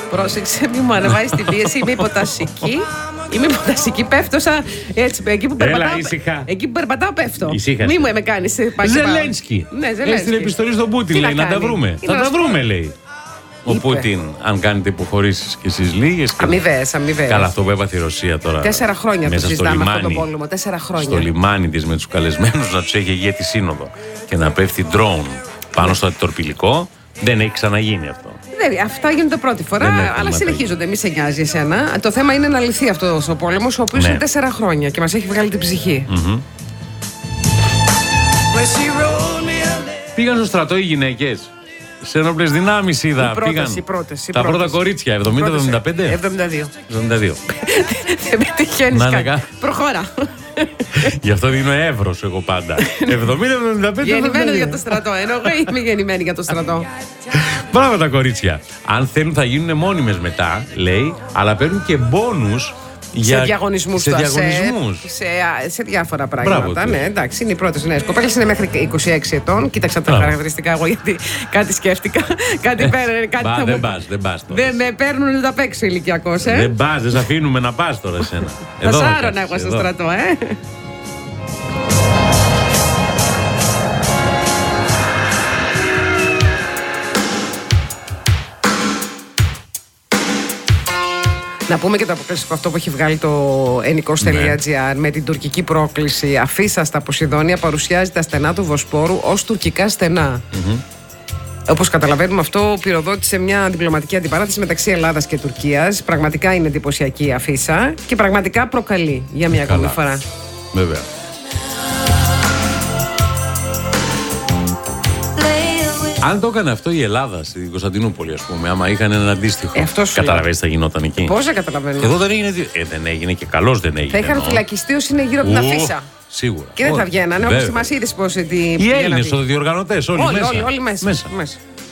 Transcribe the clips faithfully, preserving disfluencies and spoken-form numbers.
Πρόσεξε, μη μου ανεβάζει την πίεση. Είμαι υποτασική. Είμαι υποτασική, πέφτω σαν έτσι. Εκεί που περπατάω, εκεί που περπατάω πέφτω. Μη μου με κάνει. Ζελένσκι. Ναι, Ζελένσκι. Έστειλε επιστολή στον Πούτιν, λέει, να, να τα βρούμε. Θα τα βρούμε, λέει. Ο είπε. Πούτιν, αν κάνετε υποχωρήσεις και εσείς λίγες. Και... Αμοιβαίες, αμοιβαίες. Καλά, αυτό που έπαθε η Ρωσία τώρα. Τέσσερα χρόνια το συζητάμε αυτόν τον πόλεμο. Τέσσερα χρόνια. Στο λιμάνι της με τους καλεσμένους να τους έχει ηγέτη σύνοδο και να πέφτει ντρόουν πάνω στο αντιτορπιλικό. Δεν έχει ξαναγίνει αυτό. Δεν, αυτά γίνονται πρώτη φορά, αλλά συνεχίζονται. Μη σε νοιάζει εσένα. Το θέμα είναι να λυθεί αυτό ο πόλεμο, ο οποίος ναι. είναι τέσσερα χρόνια και μας έχει βγάλει την ψυχή. Mm-hmm. Πήγαν στο στρατό οι γυναίκες. Σε ενόπλες δυνάμεις είδα. Οι πρώτες, πήγαν οι πρώτες, οι τα πρώτες. πρώτα κορίτσια, εβδομήντα εβδομήντα πέντε. εβδομήντα δύο. εβδομήντα δύο. Δεν πετυχαίνεις κάτι. Προχώρα. Γι' αυτό δίνω εύρος εγώ πάντα. εβδομήντα εβδομήντα πέντε. Γεννημένο για το στρατό. Ενώ εγώ είμαι γεννημένη για το στρατό. Μπράβο τα κορίτσια. Αν θέλουν θα γίνουν μόνιμες μετά, λέει, αλλά παίρνουν και μπόνους. Για... Σε διαγωνισμούς, σε, διαγωνισμούς. Σε, σε, σε διάφορα πράγματα. Μπράβο, ναι, εντάξει, είναι οι πρώτες νέες κοπέλες, είναι μέχρι είκοσι έξι ετών. Κοίταξα τα χαρακτηριστικά εγώ γιατί κάτι σκέφτηκα. κάτι παίρνει, κάτι Μπα, θα δεν μου... πας, δεν πας τώρα. Δεν με παίρνουν να τα παίξω ηλικιακός, ε. Δεν πας, δεν σε αφήνουμε να πας τώρα εσένα. Θα σάρω να έχω στο στρατό, ε. Να πούμε και το αποκλειστικό αυτό που έχει βγάλει το ενικός.gr με την τουρκική πρόκληση. Αφίσα στα Ποσειδόνια παρουσιάζει τα στενά του Βοσπόρου ως τουρκικά στενά. Mm-hmm. Όπως καταλαβαίνουμε, αυτό πυροδότησε μια διπλωματική αντιπαράθεση μεταξύ Ελλάδας και Τουρκίας. Πραγματικά είναι εντυπωσιακή η αφίσα και πραγματικά προκαλεί για μια ακόμη φορά. Βέβαια. Αν το έκανε αυτό η Ελλάδα στην Κωνσταντινούπολη, ας πούμε, άμα είχαν ένα αντίστοιχο. Ε, καταλαβαίνεις τι θα γινόταν εκεί. Πώς δεν καταλαβαίνω. Εδώ δεν έγινε. Ε, δεν έγινε και καλώς δεν έγινε. Θα είχαν φυλακιστεί όσοι είναι γύρω από την αφίσα. Σίγουρα. Και δεν θα βγαίνανε, όπως μας είδες πώς. Οι Έλληνες, οι διοργανωτές, όλοι, όλοι, μέσα. Όλοι, όλοι μέσα. μέσα. μέσα.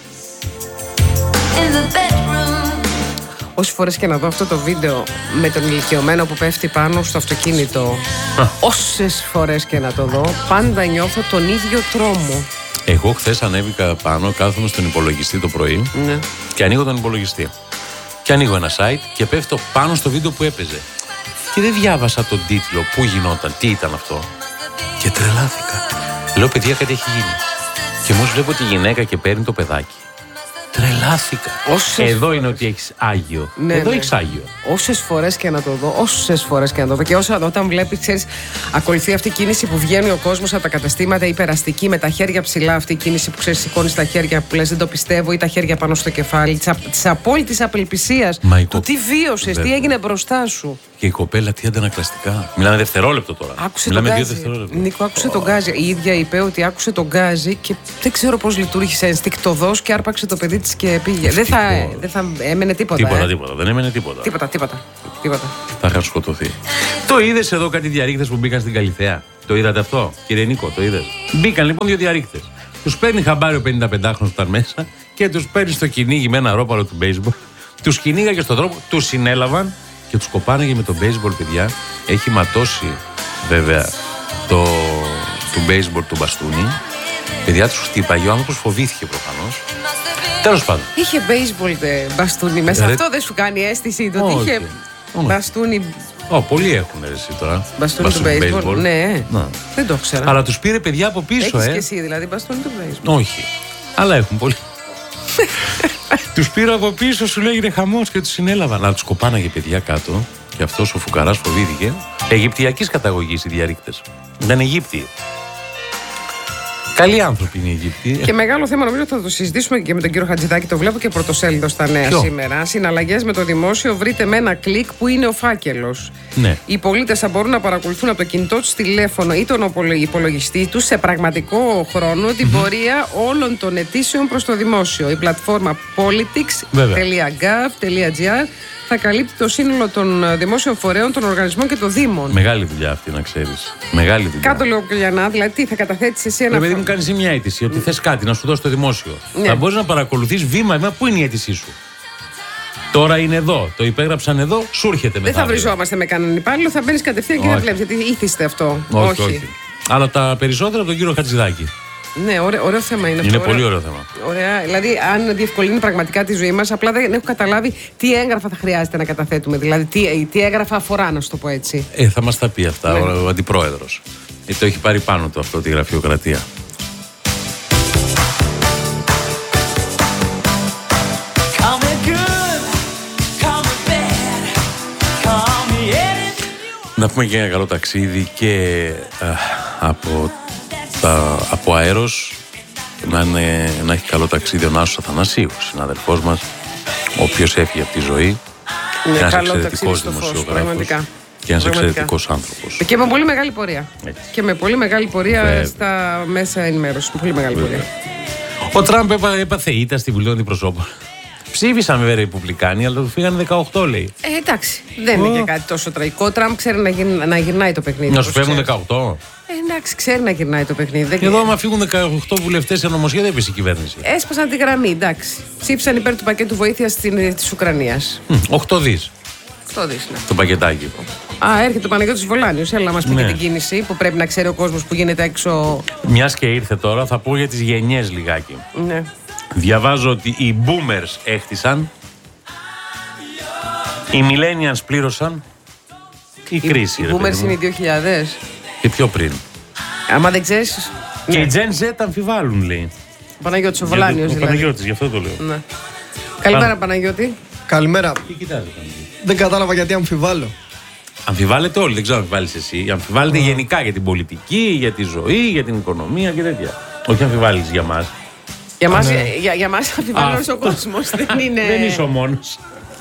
Όσες φορές και να δω αυτό το βίντεο με τον ηλικιωμένο που πέφτει πάνω στο αυτοκίνητο, όσες φορές και να το δω, πάντα νιώθω τον ίδιο τρόμο. Εγώ χθες ανέβηκα πάνω, κάθομαι στον υπολογιστή το πρωί ναι. και ανοίγω τον υπολογιστή. Και ανοίγω ένα site και πέφτω πάνω στο βίντεο που έπαιζε. Και δεν διάβασα τον τίτλο, πού γινόταν, τι ήταν αυτό. Και τρελάθηκα. Λέω, παιδιά, κάτι έχει γίνει. Και μόλις βλέπω τη γυναίκα και παίρνει το παιδάκι. Τρελάθηκα. Όσες Εδώ φορές. Είναι ότι έχεις Άγιο. Ναι, Εδώ ναι. έχεις Άγιο. Όσες φορές και να το δω, όσες φορές και να το δω. Και όσα, όταν βλέπεις, ξέρεις, ακολουθεί αυτή η κίνηση που βγαίνει ο κόσμος από τα καταστήματα, υπεραστική, με τα χέρια ψηλά. Αυτή η κίνηση που ξέρεις, σηκώνεις τα χέρια που λες δεν το πιστεύω, ή τα χέρια πάνω στο κεφάλι. Της απόλυτης απελπισίας. Του κο... τι βίωσες, τι έγινε μπροστά σου. Και η κοπέλα τι αντανακλαστικά. Μιλάμε δευτερόλεπτο τώρα. Άκουσε Μιλάμε τον δύο γκάζι. δευτερόλεπτα. Νίκο, άκουσε oh. τον γκάζι. Η ίδια είπε ότι άκουσε τον γκάζι και δεν ξέρω πώς λειτουργήσε ενστικτωδώς και άρπαξε το παιδί της και πήγε. Δεν θα, δεν θα έμενε τίποτα. Τίποτα, ε. τίποτα. Δεν έμενε τίποτα. Τίποτα, τίποτα. τίποτα. Θα είχα σκοτωθεί. Το είδες εδώ κάτι διαρρήκτες που μπήκαν στην Καλιθέα. Το είδατε αυτό, κύριε Νίκο, το είδες. Μπήκαν λοιπόν δύο διαρρήκτες. Τους παίρνει χαμπάρι ο πενηνταπεντάχρονος που ήταν μέσα και τους παίρνει στο κυνήγι με ένα ρόπαλο του baseball. Τους κυνήγαγε στον τρόπο, τους συνέλαβαν και τους κοπάναγε με το baseball, παιδιά. Έχει ματώσει βέβαια το του baseball του μπαστούνι. Παιδιά, τους χτύπαγε, ο άνθρωπος φοβήθηκε προφανώς. Τέλος πάντων. Είχε baseball μπαστούνι μέσα. Ε, αυτό δεν σου κάνει αίσθηση το ότι είχε μπαστούνι. Ω, πολλοί έχουν εσύ τώρα. Μπαστούνι του baseball. baseball. Ναι, να. Δεν το ξέρω. Αλλά τους πήρε παιδιά από πίσω, Έχεις ε. και εσύ δηλαδή μπαστούνι του baseball. Όχι. Αλλά έχουν πολλοί. Τους πήρε από πίσω, σου λέγεται χαμός και τους συνέλαβαν. Αλλά τους κοπάναγε παιδιά κάτω. Και αυτός ο φουκαράς φοβήθηκε. Αιγυπτιακής καταγωγής οι διαρρήκτες. Ήταν Αιγύπτιοι. Καλοί άνθρωποι είναι οι Αιγύπτιοι. Και μεγάλο θέμα, νομίζω θα το συζητήσουμε και με τον κύριο Χατζηδάκη. Το βλέπω και πρωτοσέλιδο στα νέα Ποιο? σήμερα. Συναλλαγές με το δημόσιο, βρείτε με ένα κλικ που είναι ο φάκελος. Ναι. Οι πολίτες θα μπορούν να παρακολουθούν από το κινητό τους τηλέφωνο ή τον υπολογιστή τους σε πραγματικό χρόνο την mm-hmm. πορεία όλων των αιτήσεων προς το δημόσιο. Η πλατφόρμα politics τελεία gov τελεία gr θα καλύπτει το σύνολο των δημόσιων φορέων, των οργανισμών και των δήμων. Μεγάλη δουλειά αυτή, να ξέρεις. Μεγάλη δουλειά. Κάτω λίγο Κουλιανά, δηλαδή τι θα καταθέτεις εσύ ένα. Επειδή μου κάνεις μια αίτηση, ότι θες κάτι να σου δώσει το δημόσιο. Ναι. Θα μπορείς να παρακολουθείς βήμα-βήμα πού είναι η αίτησή σου. Τώρα είναι εδώ, το υπέγραψαν εδώ, σου έρχεται μετά. Δεν θα βριζόμαστε με κανέναν υπάλληλο, θα μπαίνεις κατευθείαν και δεν βλέπεις. Γιατί ήθιστε αυτό. Όχι, όχι. όχι. Αλλά τα περισσότερα από τον κύριο Χατζηδάκη. Ναι, ωραίο, ωραίο θέμα είναι αυτό. Είναι πολύ ωραίο θέμα. Ωραία. Δηλαδή, αν διευκολύνει πραγματικά τη ζωή μας, απλά δεν έχω καταλάβει τι έγγραφα θα χρειάζεται να καταθέτουμε. Δηλαδή, τι, τι έγγραφα αφορά, να σου το πω έτσι. Ε, θα μας τα πει αυτά ναι. ο, ο αντιπρόεδρος. Γιατί το έχει πάρει πάνω του αυτό τη γραφειοκρατία. Να πούμε και ένα καλό ταξίδι και α, από, τα, από αέρος να, είναι, να έχει καλό ταξίδι ο Νάσος Αθανασίου, συναδελφός μας, ο οποίος έφυγε από τη ζωή. Ναι, ένας καλό εξαιρετικός ταξίδι στο φως, δημοσιογράφος πραγματικά. και ένας Πραγματικά. εξαιρετικός άνθρωπος. Και με πολύ μεγάλη πορεία. Έτσι. Και με πολύ μεγάλη πορεία Βέβαια. στα μέσα ενημέρωση. Πολύ μεγάλη Βέβαια. πορεία. Ο Τραμπ έπαθε ήττα στη Βουλή των Αντιπροσώπων. Ψήφισαν βέβαια οι Ρεπουμπλικάνοι, αλλά του φύγανε δεκαοκτώ, λέει. Ε, εντάξει, δεν είναι και κάτι τόσο τραγικό. Ο Τραμπ ξέρει να, γυρνά, να γυρνάει το παιχνίδι. Να σου όπως φεύγουν ξέρεις. δεκαοκτώ. Ε, εντάξει, ξέρει να γυρνάει το παιχνίδι. Δεν... Και εδώ, άμα φύγουν δεκαοκτώ βουλευτές σε νομοσχέδιο, δεν έπεσε η κυβέρνηση. Έσπασαν τη γραμμή, εντάξει. Ψήφισαν υπέρ του πακέτου βοήθειας της Ουκρανίας. οκτώ δις Αυτό δεις, ναι. το πακετάκι. Α, έρχεται ο Παναγιώτης Βολάνιος. Έλα να μας πει Ναι. και την κίνηση που πρέπει να ξέρει ο κόσμος που γίνεται έξω. Μιας και ήρθε τώρα, θα πω για τις γενιές λιγάκι. Ναι. Διαβάζω ότι οι boomers έχτισαν, οι millennials πλήρωσαν, η κρίση. Οι ρε boomers παιδί μου. είναι οι δύο χιλιάδες. Και πιο πριν. Άμα δεν ξέρεις. Και Ναι. οι Gen Z αμφιβάλλουν, λέει. Ο Παναγιώτης ο Βολάνιος Ο δηλαδή. Παναγιώτης, γι' αυτό το λέω. Ναι. Καλημέρα, Παναγιώτη. Καλημέρα. Τι κοιτάζει, Παναγιώτη. Δεν κατάλαβα γιατί αμφιβάλλω. Αμφιβάλλετε όλοι, δεν ξέρω αν αμφιβάλλεις εσύ. Αμφιβάλλετε γενικά για την πολιτική, για τη ζωή, για την οικονομία και τέτοια. Όχι αμφιβάλλεις για μας. Για μας, Ναι. για, για μας αμφιβάλλει όλος ο Αυτό. κόσμος. Δεν είναι. Δεν είσαι ο μόνος.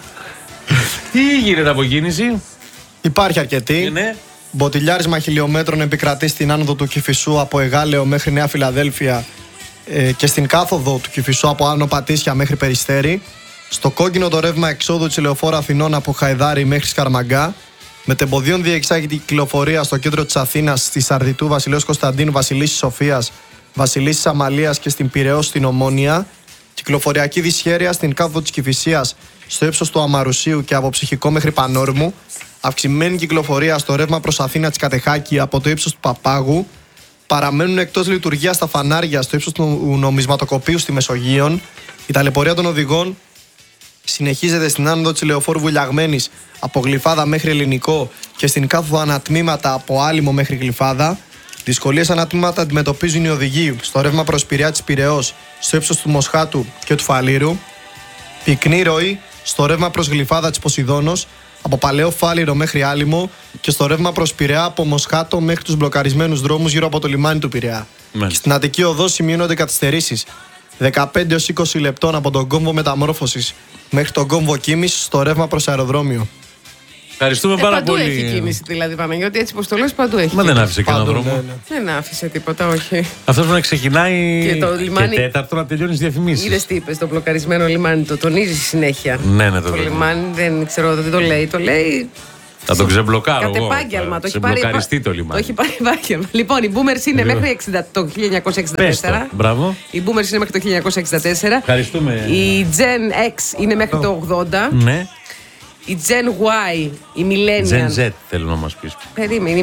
Τι γίνεται από κίνηση. Υπάρχει αρκετή. Ναι. Μποτιλιάρισμα χιλιόμετρων επικρατεί στην άνοδο του Κηφισού από Εγάλεο μέχρι Νέα Φιλαδέλφια ε, και στην κάθοδο του Κηφισού από Άνω Πατήσια μέχρι Περιστέρι. Στο κόκκινο το ρεύμα εξόδου της Λεωφόρου Αθηνών από Χαϊδάρι μέχρι Σκαρμαγκά. Μετεμποδίων διεξάγεται η κυκλοφορία στο κέντρο της Αθήνας, στη Σαρδιτού, Βασιλέως Κωνσταντίνου, Βασιλίσσης Σοφίας, Βασιλίσσης Αμαλίας και στην Πειραιώ στην Ομόνια. Κυκλοφοριακή δυσχέρεια στην κάθοδο της Κηφισίας στο ύψος του Αμαρουσίου και από Ψυχικό μέχρι Πανόρμου. Αυξημένη κυκλοφορία στο ρεύμα προς Αθήνα της Κατεχάκη από το ύψος του Παπάγου. Παραμένουν εκτός λειτουργίας τα φανάρια στο ύψος του Νομισματοκοπείου στη Μεσογείον. Η ταλαιπωρία των οδηγών συνεχίζεται στην άνοδο της Λεωφόρου Βουλιαγμένης από Γλυφάδα μέχρι Ελληνικό και στην κάθοδο ανατμήματα από Άλυμο μέχρι Γλυφάδα. Δυσκολίες ανατμήματα αντιμετωπίζουν οι οδηγοί στο ρεύμα προς Πειραιά της Πειραιώς στο ύψος του Μοσχάτου και του Φαλήρου. Πυκνή ροή στο ρεύμα προς Γλυφάδα της Ποσειδώνος από Παλαιό Φάληρο μέχρι Άλυμο και στο ρεύμα προς Πειραιά από Μοσχάτο μέχρι τους μπλοκαρισμένους δρόμους γύρω από το λιμάνι του Πειραιά. Μάλιστα. Και στην Αττική Οδό σημειώνονται καθυστερήσεις δεκαπέντε έως είκοσι λεπτών από τον κόμβο Μεταμόρφωσης μέχρι τον κόμβο Κίμης στο ρεύμα προς αεροδρόμιο. Ευχαριστούμε Ε, πάρα παντού πολύ. έχει κίνηση δηλαδή, Παναγιώτη, έτσι πως το λες, παντού έχει. Μα δεν κίνηση. άφησε και έναν Πάντων, δρόμο. ναι, ναι. Δεν άφησε τίποτα, όχι. Αυτό να ξεκινάει Και το λιμάνι- και τέταρτο να τελειώνει τις διαφημίσεις. Είδες τι είπε στο μπλοκαρισμένο λιμάνι, το τονίζει συνέχεια. Ναι, ναι, το Το λέω. λιμάνι δεν ξέρω, δεν το λέει. Το λέει. Θα το ξεμπλοκάρω Κατ' εγώ. επάγγελμα. Θα Το έχει πάρει. ξεμπλοκαριστεί το Το λιμάνι. έχει πάρει επάγγελμα. Λοιπόν, οι boomers είναι Λοιπόν. μέχρι εξήντα το χίλια εννιακόσια εξήντα Πες το. τέσσερα. Μπράβο. Οι boomers είναι μέχρι το χίλια εννιακόσια εξήντα τέσσερα. Ευχαριστούμε. Η Gen X είναι μέχρι το ογδόντα. Ναι. Η Gen Y, η Millennial. Gen Z θέλω να μας πεις. Περίμενε.